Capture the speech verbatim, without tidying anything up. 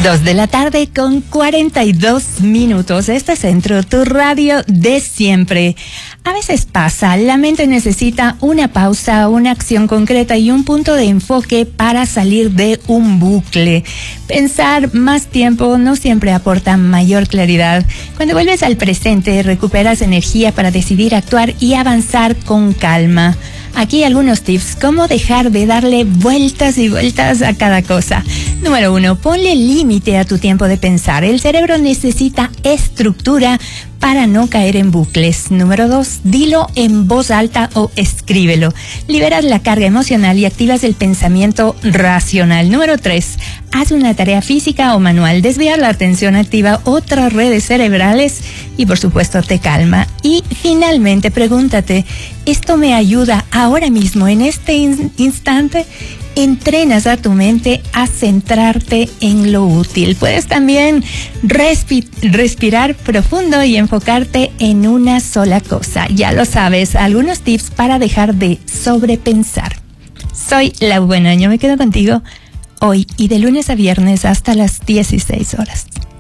Dos de la tarde con cuarenta y dos minutos. Este centro, tu radio de siempre. A veces pasa, la mente necesita una pausa, una acción concreta y un punto de enfoque para salir de un bucle. Pensar más tiempo no siempre aporta mayor claridad. Cuando vuelves al presente, recuperas energía para decidir actuar y avanzar con calma. Aquí algunos tips, cómo dejar de darle vueltas y vueltas a cada cosa. Número uno, ponle límite a tu tiempo de pensar. El cerebro necesita estructura para no caer en bucles. Número dos, dilo en voz alta o escríbelo. Liberas la carga emocional y activas el pensamiento racional. Número tres, haz una tarea física o manual. Desviar la atención activa otras redes cerebrales y por supuesto te calma. Y finalmente pregúntate, ¿esto me ayuda ahora mismo en este in- instante? Entrenas a tu mente a centrarte en lo útil. Puedes también respi- respirar profundo y enfocarte en una sola cosa. Ya lo sabes, algunos tips para dejar de sobrepensar. Soy La Buena, yo me quedo contigo hoy y de lunes a viernes hasta las dieciséis horas.